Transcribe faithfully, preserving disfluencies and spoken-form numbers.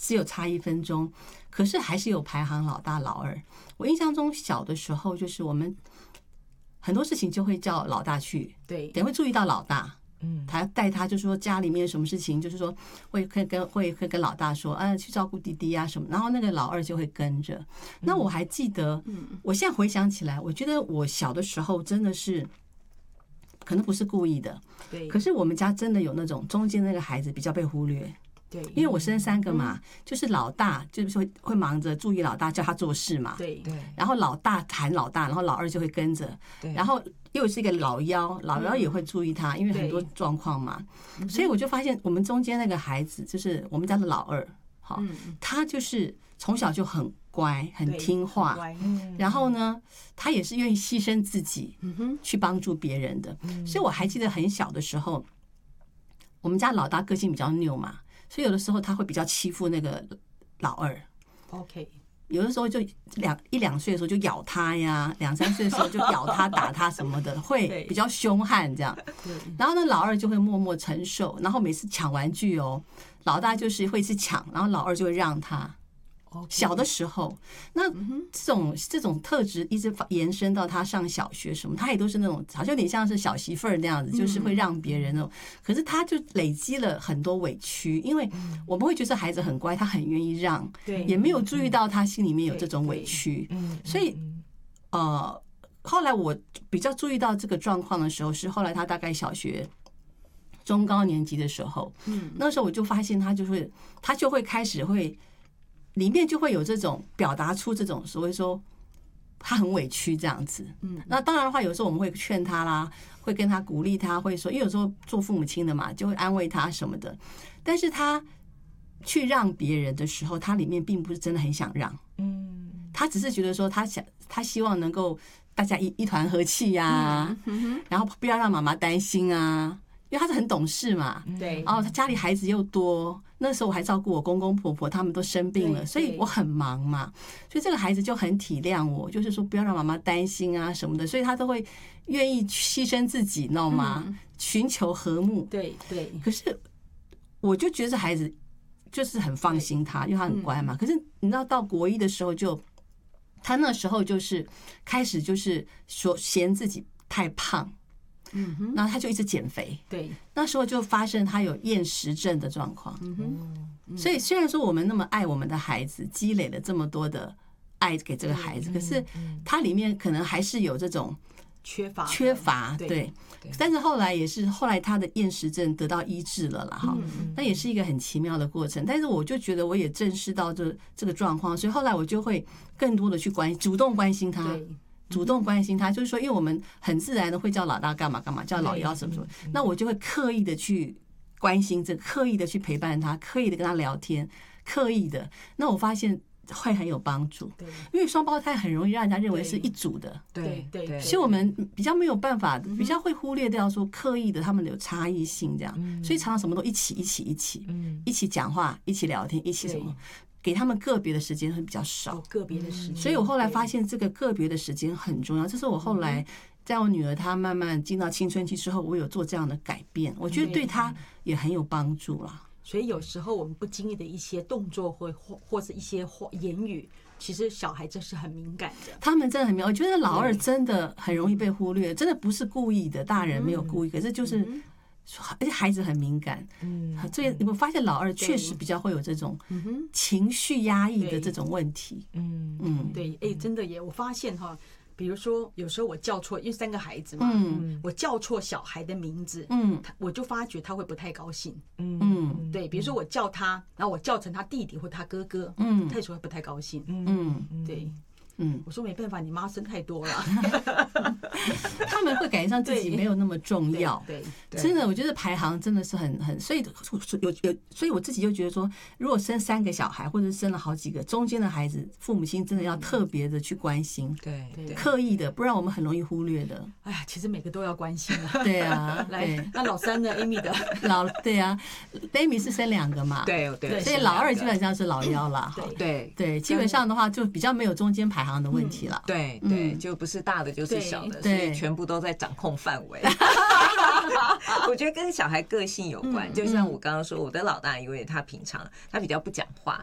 只有差一分钟，可是还是有排行老大老二。我印象中小的时候，就是我们很多事情就会叫老大去， 对， 也会注意到老大。 嗯， 他带他，就是说家里面什么事情，就是说会会跟会会跟老大说，啊，去照顾弟弟啊什么，然后那个老二就会跟着。那我还记得，我现在回想起来，我觉得我小的时候真的是，可能不是故意的， 对， 可是我们家真的有那种中间那个孩子比较被忽略。 对， 因为我生三个嘛，就是老大就是会会忙着注意老大，叫他做事嘛， 对对， 然后老大喊老大，然后老二就会跟着，然后又是一个老幺，老幺也会注意他，因为很多状况嘛，所以我就发现我们中间那个孩子就是我们家的老二，好，他就是从小就很乖，很听话，然后呢，他也是愿意牺牲自己去帮助别人的，所以我还记得很小的时候，我们家老大个性比较拗嘛。所以有的时候他会比较欺负那个老二 ，OK， 有的时候就两一两岁的时候就咬他呀，两三岁的时候就咬他打他什么的，会比较凶悍这样。然后呢，老二就会默默承受，然后每次抢玩具哦，老大就是会去抢，然后老二就会让他。小的时候，那这种这种特质一直延伸到他上小学什么，他也都是那种好像有点像是小媳妇儿那样子，就是会让别人哦。可是他就累积了很多委屈，因为我们会觉得孩子很乖，他很愿意让，也没有注意到他心里面有这种委屈，所以呃，后来我比较注意到这个状况的时候，是后来他大概小学中高年级的时候，那时候我就发现他就会他就会开始会。里面就会有这种表达出这种所谓说他很委屈这样子，嗯，那当然的话，有时候我们会劝他啦，会跟他鼓励他，会说，因为有时候做父母亲的嘛，就会安慰他什么的。但是他去让别人的时候，他里面并不是真的很想让，嗯，他只是觉得说他想，他希望能够大家一一团和气呀、啊，然后不要让妈妈担心啊。因为他是很懂事嘛， 对， 然后他家里孩子又多，那时候我还照顾我公公婆婆，他们都生病了，所以我很忙嘛，所以这个孩子就很体谅我，就是说不要让妈妈担心啊什么的，所以他都会愿意牺牲自己，你知道吗？寻求和睦， 对对。 可是我就觉得这孩子就是很放心他，因为他很乖嘛。可是你知道到国一的时候就，他那时候就是开始就是说嫌自己太胖。嗯哼，然后他就一直减肥， 对， 那时候就发生他有厌食症的状况。嗯哼，所以虽然说我们那么爱我们的孩子，积累了这么多的爱给这个孩子，可是他里面可能还是有这种缺乏缺乏，对。但是后来也是后来他的厌食症得到医治了啦，哈，那也是一个很奇妙的过程。但是我就觉得我也正视到这这个状况，所以后来我就会更多的去关主动关心他。主动关心他，就是说，因为我们很自然的会叫老大干嘛干嘛，叫老幺什么什么，那我就会刻意的去关心这个，刻意的去陪伴他，刻意的跟他聊天，刻意的。那我发现会很有帮助，因为双胞胎很容易让人家认为是一组的， 对对， 所以我们比较没有办法，比较会忽略掉说刻意的他们有差异性这样，所以常常什么都一起一起一起一起讲话，一起聊天，一起什么。给他们个别的时间会比较少， 个别的时间， 所以我后来发现这个个别的时间很重要。这是我后来在我女儿她慢慢进到青春期之后，我有做这样的改变，我觉得对她也很有帮助啦。 所以有时候我们不经意的一些动作或或或是一些话言语，其实小孩真是很敏感的。 他们真的很敏感，我觉得老二真的很容易被忽略，真的不是故意的，大人没有故意，可是就是。而且孩子很敏感，嗯，所以我发现老二确实比较会有这种情绪压抑的这种问题， 嗯嗯，对，哎，真的耶，我发现哈，比如说有时候我叫错，因为三个孩子嘛，嗯，我叫错小孩的名字，嗯，我就发觉他会不太高兴，嗯，对，比如说我叫他，然后我叫成他弟弟或他哥哥，嗯，他有时候会不太高兴，嗯，对。嗯，我说没办法，你妈生太多了， 他们会感觉上自己没有那么重要。对，真的，我觉得排行真的是很很，所以有有，所以我自己就觉得说，如果生三个小孩，或者生了好几个，中间的孩子，父母亲真的要特别的去关心， 对， 刻意的，不然我们很容易忽略的。 哎呀，其实每个都要关心啊。 对啊， 来，那老三呢 ？Amy 的老对啊 ，Amy 是生两个嘛？ 对对， 所以老二基本上是老幺啦。 对对，基本上的话就比较没有中间排行的问题了， 对对，就不是大的就是小的，所以全部都在掌控范围。我觉得跟小孩个性有关，就像我刚刚说，我的老大因为他平常他比较不讲话，